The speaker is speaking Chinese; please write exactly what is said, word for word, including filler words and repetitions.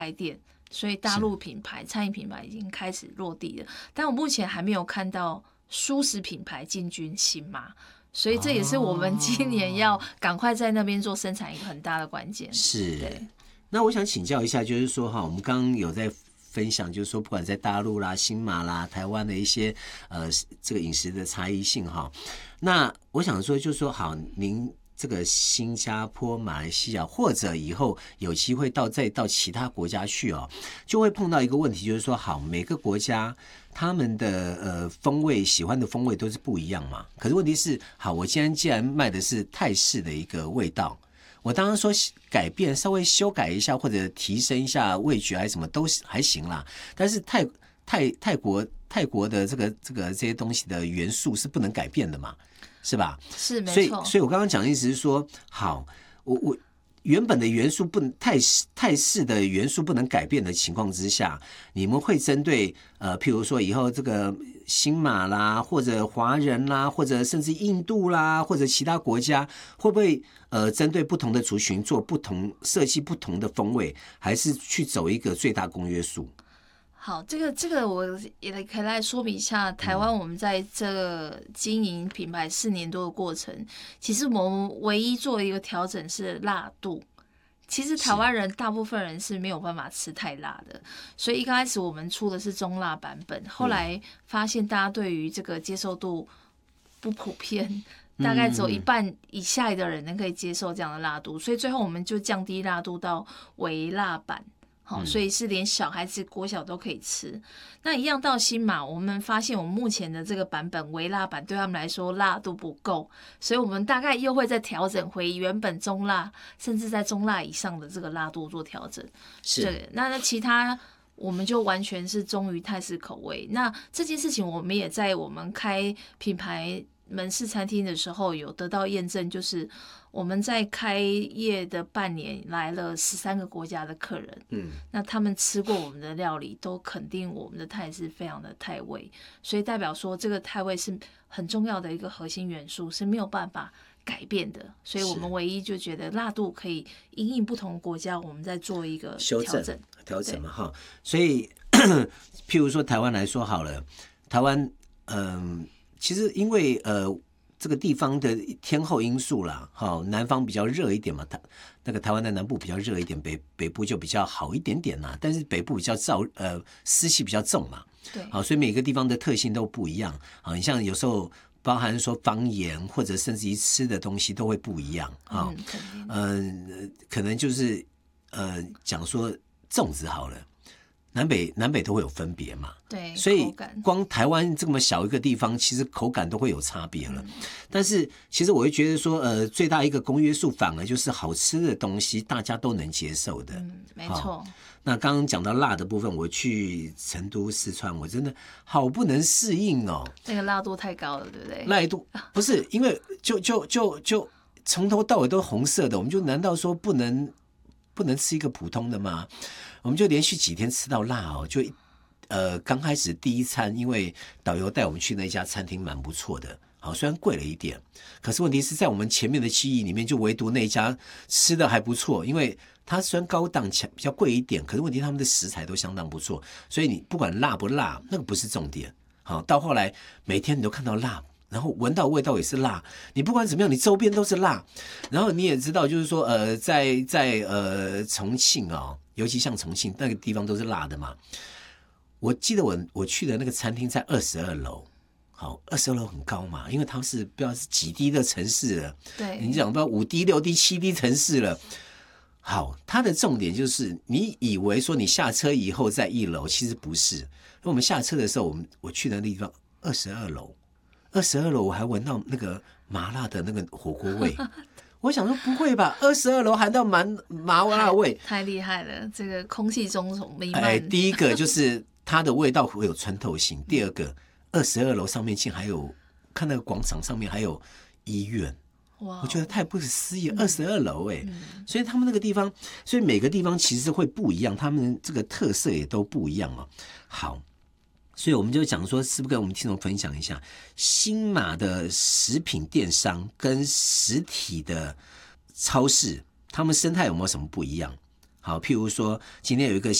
开店，所以大陆品牌餐饮品牌已经开始落地了，但我目前还没有看到蔬食品牌进军新马，所以这也是我们今年要赶快在那边做生产一个很大的关键。 是， 对。 那我想请教一下，就是说哈，我们刚刚有在分享，就是说不管在大陆啦、新马啦、台湾的一些呃这个饮食的差异性哈，那我想说就是说好，您这个新加坡、马来西亚，或者以后有机会到再到其他国家去哦，就会碰到一个问题，就是说好，每个国家他们的呃风味喜欢的风味都是不一样嘛。可是问题是，好，我今天既然卖的是泰式的一个味道，我当然说改变稍微修改一下或者提升一下味觉还是什么都还行啦，但是泰泰泰国泰国的这个这个这些东西的元素是不能改变的嘛，是吧？ 是没错。 所以所以我刚刚讲的意思是说，好，我我原本的元素不能泰式泰式的元素不能改变的情况之下，你们会针对呃，譬如说以后这个新马啦，或者华人啦，或者甚至印度啦，或者其他国家，会不会呃针对不同的族群做不同设计不同的风味，还是去走一个最大公约数？ 好，这个这个我也可以来说明一下。台湾我们在这个经营品牌四年多的过程，其实我们唯一做一个调整是辣度。其实台湾人大部分人是没有办法吃太辣的，所以一刚开始我们出的是中辣版本，后来发现大家对于这个接受度不普遍，大概只有一半以下的人能可以接受这样的辣度，所以最后我们就降低辣度到微辣版。好，所以是连小孩子国小都可以吃。那一样到新马，我们发现我们目前的这个版本微辣版对他们来说辣度不够，所以我们大概又会再调整回原本中辣，甚至在中辣以上的这个辣度做调整。 是， 对，那那其他我们就完全是忠于泰式口味。那这件事情我们也在我们开品牌门市餐厅的时候有得到验证，就是我们在开业的半年来了十三个国家的客人，嗯，那他们吃过我们的料理，都肯定我们的泰式非常的泰味，所以代表说这个泰味是很重要的一个核心元素，是没有办法改变的。所以我们唯一就觉得辣度可以因应不同国家，我们再做一个修调整调整嘛哈。所以譬如说台湾来说好了，台湾嗯。其实因为呃这个地方的天候因素啦，哈，南方比较热一点嘛，台那个台湾的南部比较热一点，北北部就比较好一点点啦。但是北部比较燥，呃湿气比较重嘛， 对， 好，所以每个地方的特性都不一样啊。你像有时候包含说方言或者甚至于吃的东西都会不一样啊，嗯、呃，可能就是呃讲说粽子好了。南北南北都会有分别嘛， 对， 所以光台湾这么小一个地方，其实口感都会有差别了。嗯、但是其实我会觉得说，呃，最大一个公约数反而就是好吃的东西大家都能接受的。 嗯，没错。 那刚刚讲到辣的部分，我去成都、四川，我真的好不能适应哦。 那个辣度太高了，对不对？ 辣度不是因为就就就就从头到尾都红色的，我们就难道说不能不能吃一个普通的吗？我们就连续几天吃到辣哦，就呃刚开始第一餐，因为导游带我们去那家餐厅蛮不错的，好虽然贵了一点，可是问题是在我们前面的记忆里面，就唯独那家吃的还不错，因为它虽然高档比较贵一点，可是问题他们的食材都相当不错，所以你不管辣不辣，那个不是重点。好，到后来每天你都看到辣。然后闻到味道也是辣，你不管怎么样，你周边都是辣。然后你也知道，就是说，呃，在在呃重庆啊、哦，尤其像重庆那个地方都是辣的嘛。我记得我我去的那个餐厅在二十二楼，好，二十二楼很高嘛，因为它是不知道是几低的城市了， 对， 你讲不知道五低、六低、七低城市了。好，它的重点就是你以为说你下车以后在一楼，其实不是。因为我们下车的时候，我们我去的那地方二十二楼。二十二楼我还闻到那个麻辣的那个火锅味，我想说不会吧，二十二楼还到麻麻辣味， 太厉害了，这个空气中弥漫。 哎，第一个就是它的味道会有穿透性，第二个二十二楼上面竟还有看那个广场上面还有医院，哇，我觉得太不可思议，二十二楼哎，所以他们那个地方，所以每个地方其实会不一样，他们这个特色也都不一样哦。好。所以我们就讲说，是不是跟我们听众分享一下新马的食品电商跟实体的超市，他们生态有没有什么不一样？ 好，譬如说今天有一个